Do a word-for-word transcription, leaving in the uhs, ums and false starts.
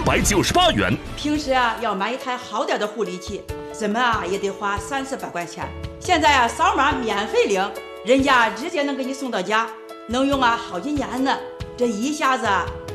百九十八元。 平时啊要买一台好点的护理器，怎么啊也得花三四百块钱。现在啊扫码免费领，人家直接能给你送到家，能用啊好几年呢。这一下子啊